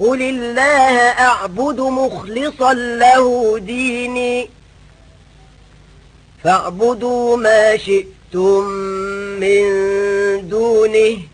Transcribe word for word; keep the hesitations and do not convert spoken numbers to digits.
قل الله أعبد مخلصا له ديني فاعبدوا ما شئتم من دونه